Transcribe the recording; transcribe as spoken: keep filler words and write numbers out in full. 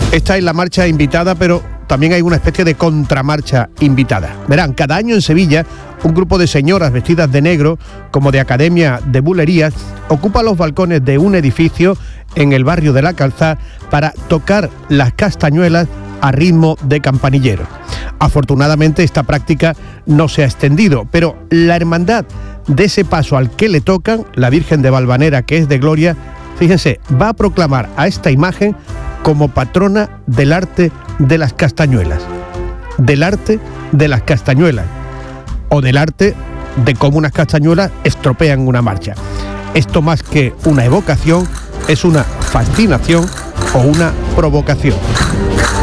Esta es la marcha invitada, pero también hay una especie de contramarcha invitada. Verán, cada año en Sevilla, un grupo de señoras vestidas de negro, como de academia de bulerías, ocupa los balcones de un edificio en el barrio de La Calzada para tocar las castañuelas a ritmo de campanillero. Afortunadamente esta práctica no se ha extendido, pero la hermandad de ese paso al que le tocan, la Virgen de Valvanera, que es de gloria, fíjense, va a proclamar a esta imagen como patrona del arte de las castañuelas, del arte de las castañuelas, o del arte de cómo unas castañuelas estropean una marcha. Esto, más que una evocación, es una fascinación o una provocación.